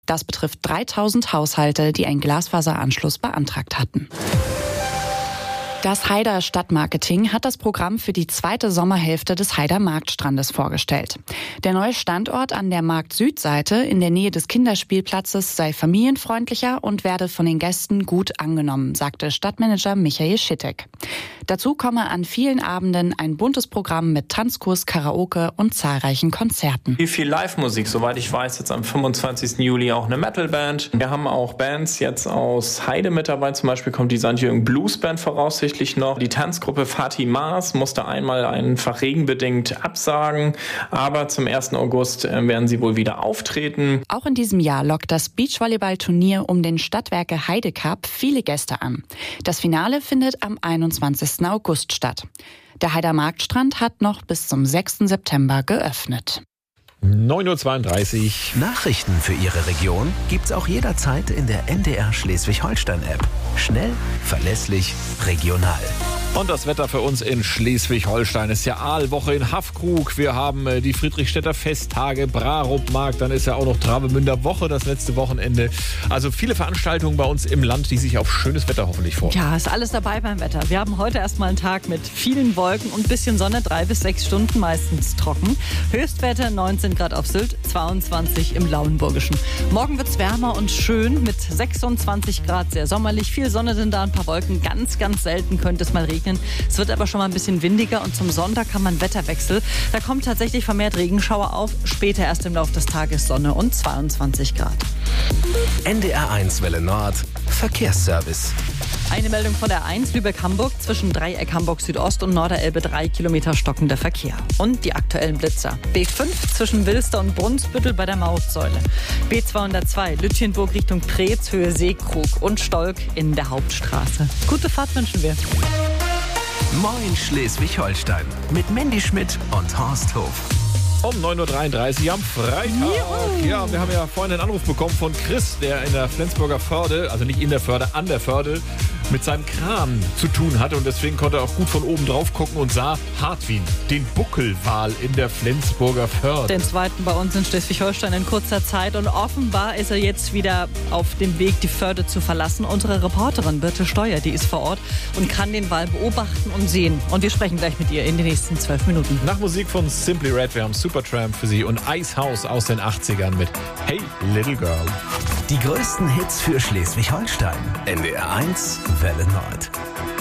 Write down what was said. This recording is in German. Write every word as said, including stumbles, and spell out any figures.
Das betrifft dreitausend Haushalte, die einen Glasfaseranschluss beantragt hatten. Das Haider Stadtmarketing hat das Programm für die zweite Sommerhälfte des Haider Marktstrandes vorgestellt. Der neue Standort an der Markt-Südseite in der Nähe des Kinderspielplatzes sei familienfreundlicher und werde von den Gästen gut angenommen, sagte Stadtmanager Michael Schittek. Dazu komme an vielen Abenden ein buntes Programm mit Tanzkurs, Karaoke und zahlreichen Konzerten. Viel, viel Live-Musik, soweit ich weiß, jetzt am fünfundzwanzigsten Juli auch eine Metal-Band. Wir haben auch Bands jetzt aus Heide mit dabei, zum Beispiel kommt die Sankt Jürgen Blues Band voraussichtlich noch. Die Tanzgruppe Fatih Mars musste einmal einfach regenbedingt absagen, aber zum ersten August werden sie wohl wieder auftreten. Auch in diesem Jahr lockt das Beachvolleyball-Turnier um den Stadtwerke Heide Cup viele Gäste an. Das Finale findet am einundzwanzigsten August statt. Der Haider Marktstrand hat noch bis zum sechsten September geöffnet. neun Uhr zweiunddreißig. Nachrichten für Ihre Region gibt's auch jederzeit in der N D R Schleswig-Holstein-App. Schnell, verlässlich, regional. Und das Wetter für uns in Schleswig-Holstein ist ja Aalwoche in Haffkrug. Wir haben äh, die Friedrichstädter Festtage, Brarupmarkt, dann ist ja auch noch Travemünder Woche, das letzte Wochenende. Also viele Veranstaltungen bei uns im Land, die sich auf schönes Wetter hoffentlich freuen. Ja, ist alles dabei beim Wetter. Wir haben heute erstmal einen Tag mit vielen Wolken und bisschen Sonne, drei bis sechs Stunden, meistens trocken. Höchstwerte neunzehn Grad auf Sylt, zweiundzwanzig im Lauenburgischen. Morgen wird's wärmer und schön mit sechsundzwanzig Grad, sehr sommerlich. Viel Sonne sind da, ein paar Wolken. Ganz, ganz selten könnte es mal regnen. Es wird aber schon mal ein bisschen windiger und zum Sonntag kann man Wetterwechsel. Da kommt tatsächlich vermehrt Regenschauer auf. Später erst im Laufe des Tages Sonne und zweiundzwanzig Grad. N D R eins Welle Nord, Verkehrsservice. Eine Meldung von der eins Lübeck-Hamburg zwischen Dreieck Hamburg Südost und Norderelbe, drei Kilometer stockender Verkehr. Und die aktuellen Blitzer. B fünf zwischen Wilster und Brunsbüttel bei der Mautsäule. B zweihundertzwei Lütjenburg Richtung Preetz, Höhe Seekrug und Stolk in der Hauptstraße. Gute Fahrt wünschen wir. Moin Schleswig-Holstein mit Mandy Schmidt und Horst Hof. Um neun Uhr dreiunddreißig am Freitag. Juhu. Ja, wir haben ja vorhin einen Anruf bekommen von Chris, der in der Flensburger Förde, also nicht in der Förde, an der Förde, mit seinem Kran zu tun hatte. Und deswegen konnte er auch gut von oben drauf gucken und sah Hartwin, den Buckelwal in der Flensburger Förde. Den zweiten bei uns in Schleswig-Holstein in kurzer Zeit. Und offenbar ist er jetzt wieder auf dem Weg, die Förde zu verlassen. Unsere Reporterin Birte Steuer, die ist vor Ort und kann den Wal beobachten und sehen. Und wir sprechen gleich mit ihr in den nächsten zwölf Minuten. Nach Musik von Simply Red, wir haben Supertramp für Sie und Icehouse aus den achtzigern mit Hey Little Girl. Die größten Hits für Schleswig-Holstein. N D R eins Welle Nord.